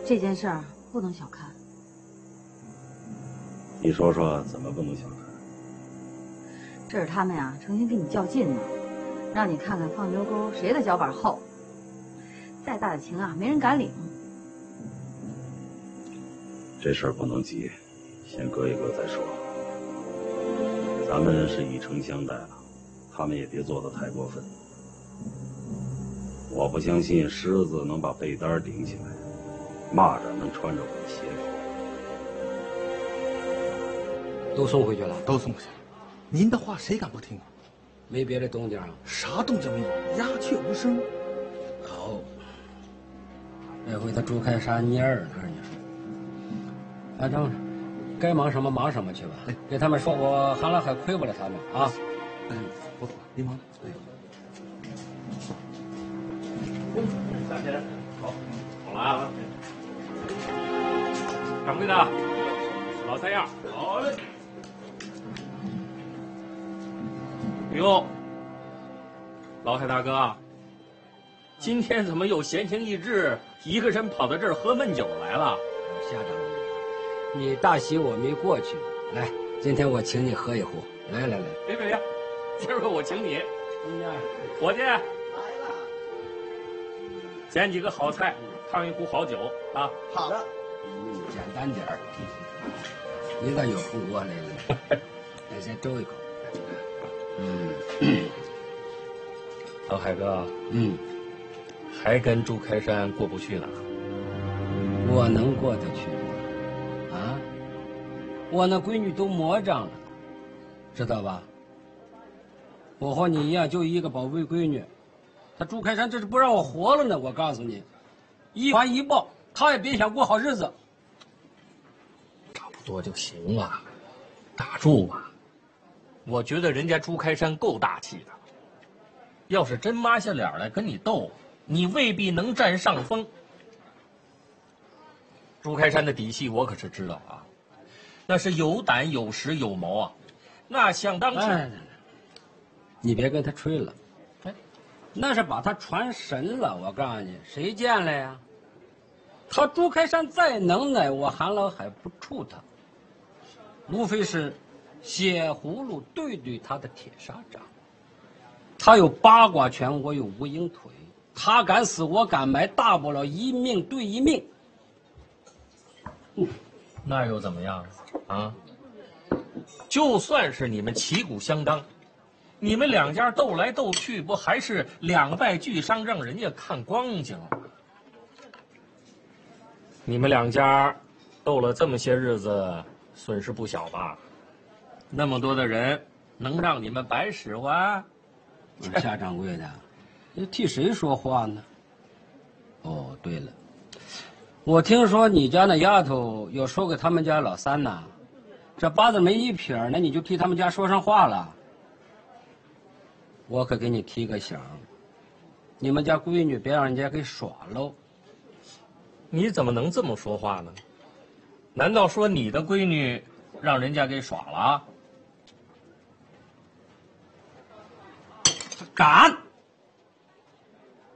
这件事儿不能小看。 你说说怎么不能小看？ 这是他们呀，诚心跟你较劲呢，让你看看放牛沟谁的脚板厚。再大的情啊，没人敢领。 这事儿不能急，先搁一搁再说。咱们是以诚相待了，他们也别做得太过分。我不相信狮子能把被单顶起来，蚂蚱能穿着我的鞋服。 都送回去了， 都送回去了。您的话谁敢不听啊？ 没别的动静啊？ 啥动静没有，鸦雀无声。 好，这回他朱开山蔫儿了，你说。反正该忙什么忙什么去吧。给他们说，我韩老海亏不了他们啊。 不错，您忙。 大姐，好，我来了。掌柜的，老三样。好嘞。哟，老海大哥，今天怎么又闲情逸致，一个人跑到这儿喝闷酒来了？ 夏掌柜，你大喜我没过去，来，今天我请你喝一壶。来来来， 别，今儿个我请你。伙计，来了。捡几个好菜，烫一壶好酒啊。 好的。 简单点儿。应该有壶锅来了，来先周一口。 老海哥，还跟朱开山过不去呢。 我能过得去吗？啊，我那闺女都魔障了，知道吧？我和你一样，就一个宝贝闺女，他朱开山这是不让我活了呢。我告诉你，一环一报，他也别想过好日子。 差不多就行了，打住吧。我觉得人家朱开山够大气的，要是真抹下脸来跟你斗，你未必能占上风。朱开山的底细我可是知道啊，那是有胆有识有谋啊，那相当是。 你别跟他吹了，那是把他传神了。我告诉你，谁见了呀？他朱开山再能耐，我韩老海不怵他，无非是血葫芦对他的铁砂掌。他有八卦拳，我有无影腿，他敢死我敢埋，大不了一命对一命。 那又怎么样啊？就算是你们旗鼓相当，你们两家斗来斗去，不还是两败俱伤，让人家看光景吗？你们两家斗了这么些日子，损失不小吧？那么多的人，能让你们白使唤？ 夏掌柜的，你替谁说话呢？哦，对了，我听说你家那丫头有说给他们家老三呐，这八字没一撇呢，你就替他们家说上话了。我可给你提个醒，你们家闺女别让人家给耍喽。 你怎么能这么说话呢？难道说你的闺女让人家给耍了？ 敢！